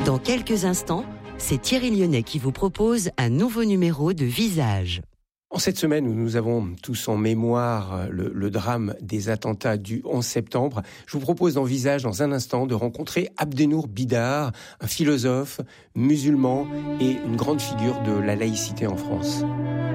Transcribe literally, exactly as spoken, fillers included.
Dans quelques instants, c'est Thierry Lyonnais qui vous propose un nouveau numéro de Visage. En cette semaine où nous avons tous en mémoire le, le drame des attentats du onze septembre, je vous propose dans Visage, dans un instant, de rencontrer Abdenour Bidar, un philosophe musulman et une grande figure de la laïcité en France.